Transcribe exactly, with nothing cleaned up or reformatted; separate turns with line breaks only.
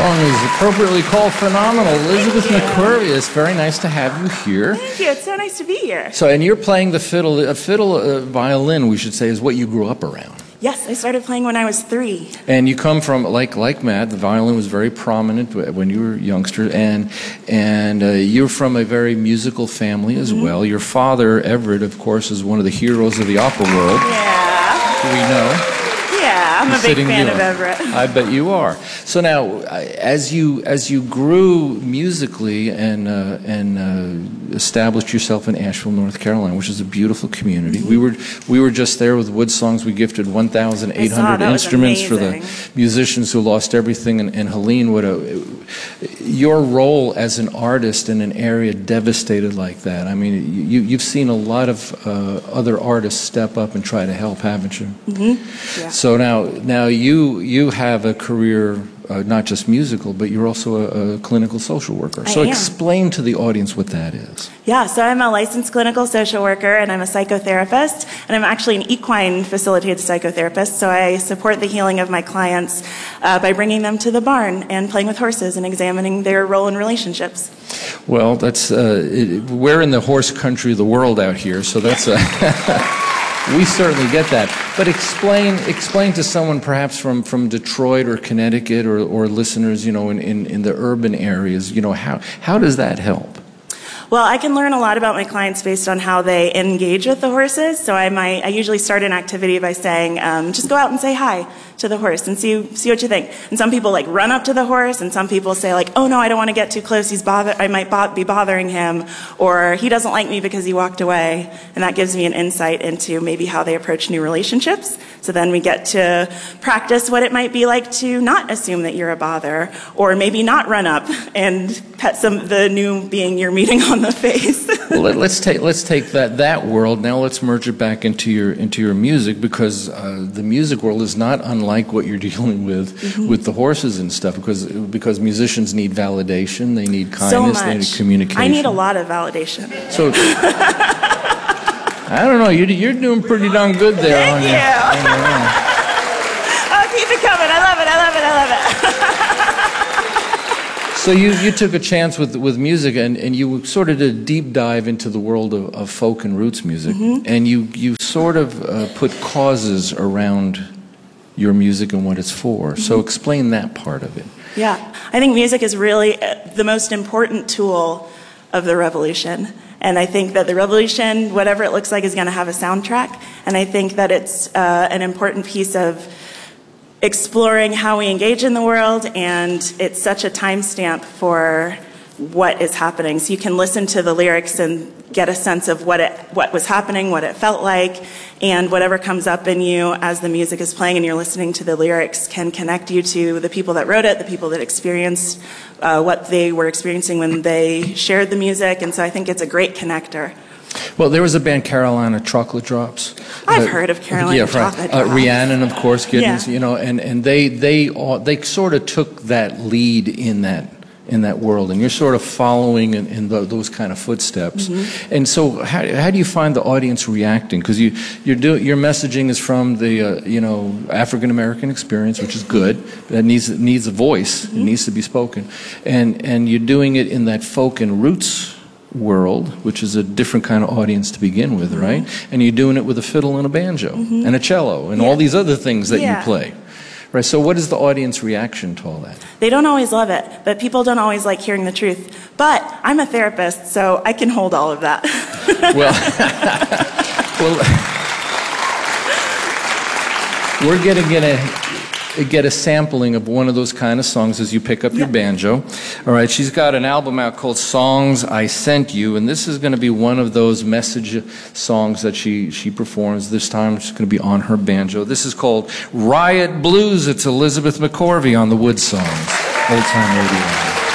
song is appropriately called Phenomenal. Elizabeth McQuarrie, it's very nice to have you here.
Thank you. It's so nice to be here.
So, and you're playing the fiddle, a fiddle, uh, violin, we should say, is what you grew up around.
Yes, I started playing when I was three.
And you come from, like like Matt, the violin was very prominent when you were a youngster, and and uh, you're from a very musical family as mm-hmm. well. Your father, Everett, of course, is one of the heroes of the opera world.
Yeah.
Do we know?
Yeah, I'm
He's
a big fan
here.
of Everett.
I bet you are. So now, as you as you grew musically and uh, and uh, established yourself in Asheville, North Carolina, which is a beautiful community, mm-hmm. we were we were just there with Wood Songs. We gifted one thousand eight hundred instruments for the musicians who lost everything. And, and Helene, what a your role as an artist in an area devastated like that. I mean, you you've seen a lot of uh, other artists step up and try to help, haven't you?
Mm-hmm. Yeah.
So now, now you you have a career, uh, not just musical, but you're also a, a clinical social worker.
I
so
am.
Explain to the audience what that is.
Yeah, so I'm a licensed clinical social worker, and I'm a psychotherapist, and I'm actually an equine facilitated psychotherapist, so I support the healing of my clients uh, by bringing them to the barn and playing with horses and examining their role in relationships.
Well, that's uh, it, we're in the horse country of the world out here, so that's a... We certainly get that. But explain explain to someone perhaps from, from Detroit or Connecticut or, or listeners, you know, in, in, in the urban areas, you know, how, how does that help?
Well, I can learn a lot about my clients based on how they engage with the horses. So I might, I usually start an activity by saying, um, just go out and say hi to the horse and see see what you think. And some people like run up to the horse, and some people say like, oh no, I don't want to get too close. He's bother, I might bo be bothering him, or he doesn't like me because he walked away. And that gives me an insight into maybe how they approach new relationships. So then we get to practice what it might be like to not assume that you're a bother, or maybe not run up and pet some the new being you're meeting on the face.
Well, let, let's take let's take that that world now. Let's merge it back into your into your music, because uh, the music world is not unlike what you're dealing with mm-hmm. with the horses and stuff. Because because musicians need validation, they need kindness,
so
they need communication.
I need a lot of validation.
So I don't know. You're you're doing pretty darn good there.
Thank
on
you.
Your,
oh, keep it coming. I love it. I love it. I love it.
So you, you took a chance with, with music, and, and you sort of did a deep dive into the world of, of folk and roots music, mm-hmm. and you, you sort of uh, put causes around your music and what it's for. Mm-hmm. So explain that part of it.
Yeah, I think music is really the most important tool of the revolution. And I think that the revolution, whatever it looks like, is going to have a soundtrack. And I think that it's uh, an important piece of exploring how we engage in the world, and it's such a timestamp for what is happening. So you can listen to the lyrics and get a sense of what it, what was happening, what it felt like, and whatever comes up in you as the music is playing and you're listening to the lyrics can connect you to the people that wrote it, the people that experienced uh, what they were experiencing when they shared the music, and so I think it's a great connector.
Well, there was a band, Carolina Chocolate Drops.
I've
uh,
heard of Carolina
yeah,
Chocolate
right.
Drops.
Uh, Rhiannon, of course, Giddens,
yeah.
you know, and, and they they all, they sort of took that lead in that in that world, and you're sort of following in, in the, those kind of footsteps. Mm-hmm. And so, how, how do you find the audience reacting? Because you you're do, your messaging is from the uh, you know African American experience, which is good. That needs needs a voice. Mm-hmm. It needs to be spoken, and and you're doing it in that folk and roots world, which is a different kind of audience to begin with, mm-hmm. right? And you're doing it with a fiddle and a banjo mm-hmm. and a cello and yeah. all these other things that
yeah.
you play. Right, so what is the audience reaction to all that?
They don't always love it, but people don't always like hearing the truth. But I'm a therapist, so I can hold all of that.
well, well, we're going to get a get a sampling of one of those kind of songs as you pick up yep. your banjo. All right, she's got an album out called Songs I Sent You, and this is going to be one of those message songs that she, she performs. This time it's going to be on her banjo. This is called Riot Blues. It's Elizabeth McQuarrie on the Wood Songs, Old Time Radio.